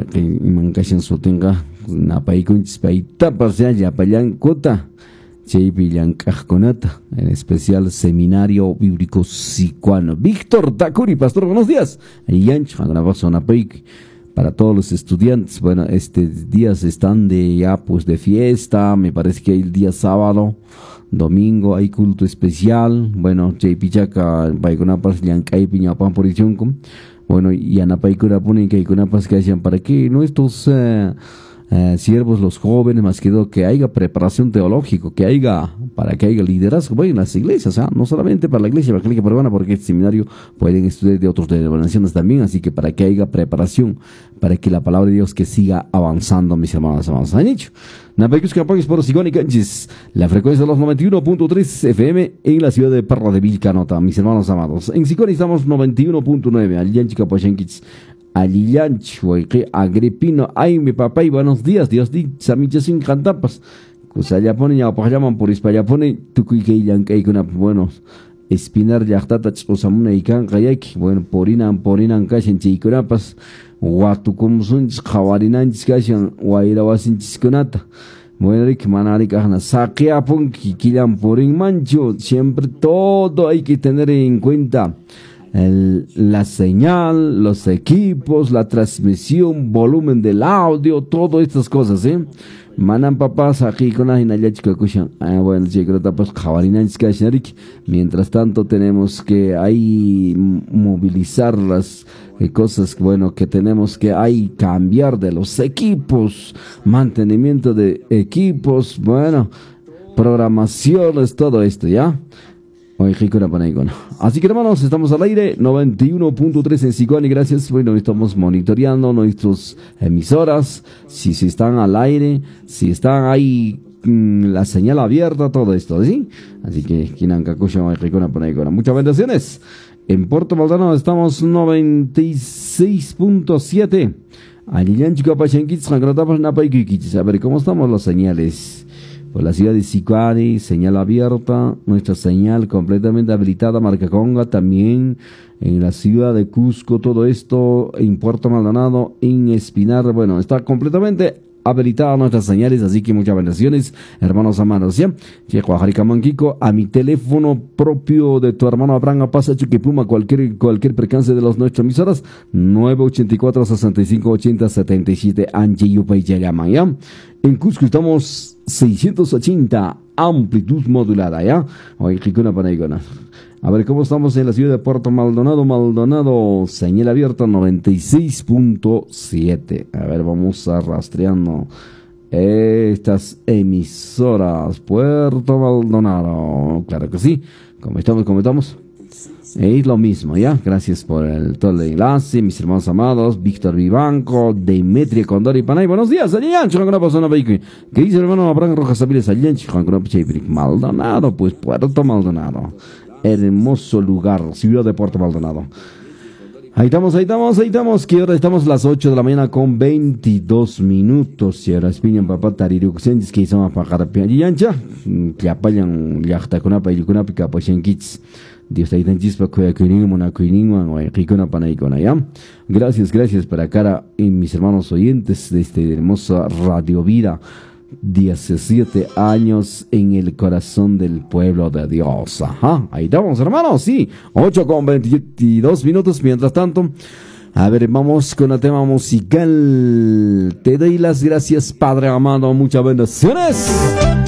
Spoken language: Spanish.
que imancashan sotenga napaykunchis paytapas ya pallankota chaypi llank'aqkunata, en especial Seminario Bíblico Sicuano. Víctor Takuri, pastor, buenos días. Para todos los estudiantes, bueno, días están de fiesta, me parece que hay el día sábado, domingo hay culto especial, bueno, chaypichaca, paikunapas llank'aypi ñawpan purichunkum, bueno, y anapaykuna ponen que haykunapas que hacían para que nuestros siervos, los jóvenes, más que haya preparación teológica, para que haya liderazgo, bueno, en las iglesias, no solamente para la iglesia evangélica peruana, porque este seminario pueden estudiar de otras denominaciones también, así que para que haya preparación, para que la palabra de Dios que siga avanzando, mis hermanos amados. Han dicho, por Sigón Canchis, la frecuencia de los 91.3 FM en la ciudad de Parra de Vilcanota, mis hermanos amados. En Sigón estamos 91.9, al Yanchica Pochenquits. Alillancho, Agripino, ay mi papá y buenos días, Dios di, samichas sin cantapas, kusaya pone ya llaman por España pone, tukuy que yankay kuna buenos, espinar yachtata usamuna y can kayaki, bueno, porinan kashin chikunapas, watu kumsunch, kawarinanchis kashin, wairawasinchis kunata. Bueno, Rick Manarik, saquea punki, kilan porin mancho, siempre todo hay que tener en cuenta. La señal, los equipos, la transmisión, volumen del audio, todas estas cosas, Manan papás aquí con la hinayachika kushan. Bueno, tapas mientras tanto tenemos que ahí movilizar las cosas, bueno, que tenemos que ahí cambiar de los equipos, mantenimiento de equipos, bueno, programaciones, todo esto, ¿ya? Así que hermanos, estamos al aire 91.3 en Sicuani, gracias. Bueno, estamos monitoreando nuestras emisoras, si están al aire, si están ahí la señal abierta, todo esto, ¿sí? Así que muchas bendiciones. En Puerto Maldonado estamos 96.7. A ver, ¿cómo estamos las señales? Por la ciudad de Sicuani, señal abierta, nuestra señal completamente habilitada, Marcaconga, también en la ciudad de Cusco, todo esto, en Puerto Maldonado, en Espinar, bueno, está completamente habilitada nuestras señales, así que muchas bendiciones, hermanos amados, ¿ya? A mi teléfono propio de tu hermano Abraham pasa Chuquipuma, cualquier percance de las nuestras emisoras, 984-6580-77, Angie Yupay llama, ¿ya? En Cusco estamos 680, amplitud modulada, ¿ya? A ver, ¿cómo estamos en la ciudad de Puerto Maldonado? Maldonado, señal abierta 96.7. A ver, vamos a rastreando estas emisoras. Puerto Maldonado, claro que sí. ¿Cómo estamos? Es lo mismo, ¿ya? Gracias por todo el enlace, mis hermanos amados, Víctor Vivanco, Demetria Condori y Panay. Buenos días, ¿qué dice el hermano Abraham Rojas Aviles? Maldonado, pues Puerto Maldonado. Hermoso lugar, ciudad de Puerto Maldonado. Ahí estamos, que ahora estamos a las 8 de la mañana con 22 minutos. Y ahora espiñan papá tariruxentis que son a pagar piancha, que apayan yachtakunapa y yukunapika pachenquits. Dios te chispa cuya cuininman, ¿ya? Gracias para cara y mis hermanos oyentes de esta hermosa Radio Vida. 17 años en el corazón del pueblo de Dios. Ajá, ahí estamos, hermanos, sí. 8 con 22 minutos. Mientras tanto, a ver, vamos con el tema musical. Te doy las gracias, Padre amado. Muchas bendiciones.